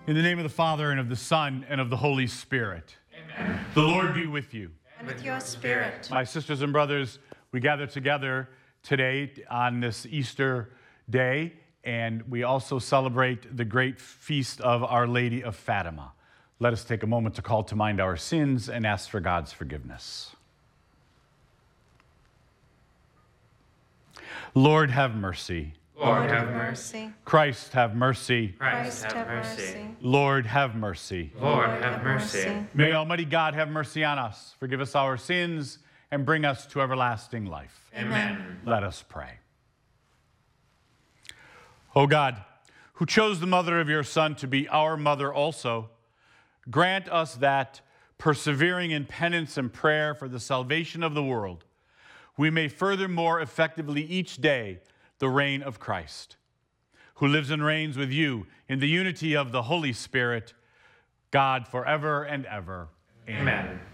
In the name of the Father, and of the Son, and of the Holy Spirit. Amen. The Lord be with you. And with your spirit. My sisters and brothers, we gather together today on this Easter day, and we also celebrate the great feast of Our Lady of Fatima. Let us take a moment to call to mind our sins and ask for God's forgiveness. Lord, have mercy. Lord, have mercy. Christ, have mercy. Christ, have mercy. Lord, have mercy. Lord, have mercy. May Almighty God have mercy on us, forgive us our sins, and bring us to everlasting life. Amen. Let us pray. O God, who chose the mother of your Son to be our mother also, grant us that, persevering in penance and prayer for the salvation of the world, we may furthermore effectively each day the reign of Christ, who lives and reigns with you in the unity of the Holy Spirit, God forever and ever. Amen.